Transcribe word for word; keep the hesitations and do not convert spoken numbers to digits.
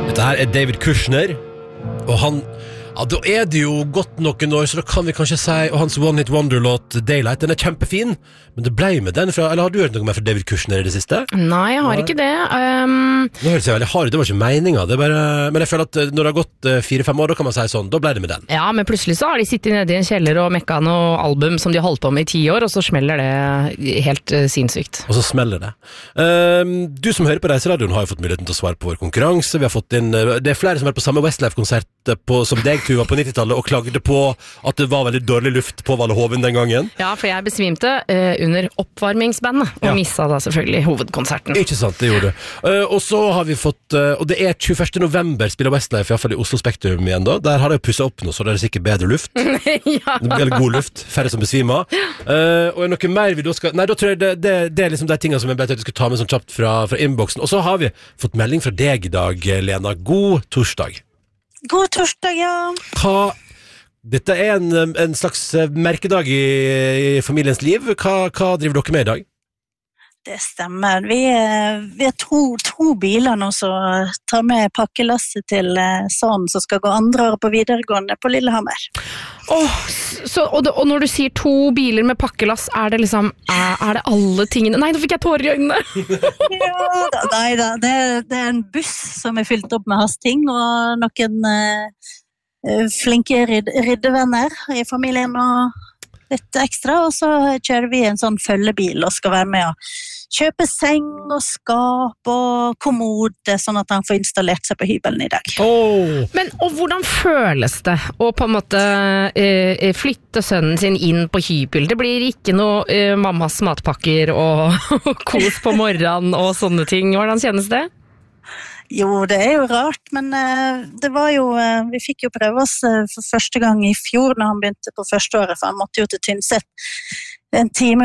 Dette her er David Kushner, og han, ja, da er det jo godt noen år, så da kan vi kanskje si, og hans One Hit Wonder-låt Daylight, den er kjempefin, men det ble med den fra, eller har du hørt noe mer fra David Kushner i det siste? Nei, jeg har Nei. ikke det. Um... Nå høres jeg veldig hard, det var ikke meningen, det er bare, men jeg føler at når det har gått fire-fem år, da kan man si sånn, da ble det med den. Ja, men plutselig så har de sittet nede i en kjeller og mekka noe album som de har holdt på med i ti år, og så smeller det helt uh, sinnssykt. Og så smeller det. Um, du som hører på Reiseradioen har jo fått muligheten til å svare på vår konkurranse, vi har fått inn, det er flere som har vært på samme Westlife-konsert på, som deg, Tuva, på nittitallet, og klagde på at det var veldig dårlig luft på Valle Hovin den gangen. Ja, for jeg besvimte uh, under oppvarmingsbandet, og ja. missa da selvfølgelig hovedkonserten. Ikke sant, det gjorde du. Uh, og så har vi fått, uh, og det er tjueførste november spiller Westlife, i hvert fall i Oslo Spektrum igjen da. Der har de pusset opp nå, så det er sikkert bedre luft. ja. Eller god luft, færre som besvimer. Uh, og noe mer vi da skal... Nei, da tror jeg det, det, det er liksom de tingene som jeg ble til at jeg skulle ta med sånn kjapt fra, fra inboxen. Og så har vi fått melding fra deg i dag, Lena. God torsdag. God torsdag, ja. Hva... Dette er en, en slags merkedag i, i familiens liv. Hva, hva driver dere med i dag? Det stemmer. Vi er, vi er to, to biler nå som tar med pakkelasset til sønnen som skal gå andre år på videregående på Lillehammer. Oh, så, og, det, og når du sier to biler med pakkelass, er det liksom, er, er det alle tingene? Nei, nå fikk jeg tårer i øynene! ja, da, nei da, det, det er en buss som er fylt opp med hans ting, og noen... Uh, flinke rid- riddevenner i familien og litt ekstra, og så kjører vi en sånn følgebil og skal være med og kjøpe seng og skap og kommode, sånn at han får installert seg på hybelen i dag. Oh. Men, og hvordan føles det å på en måte eh, flytte sønnen sin inn på hybel? Det blir ikke noe eh, mammas matpakker og kos på morgenen og sånne ting. Hvordan kjennes det? Jo, det er jo rart, men uh, det var jo, uh, vi fikk jo prøve oss uh, for første gang i fjor når han begynte på første året, for han måtte jo til Tynset en time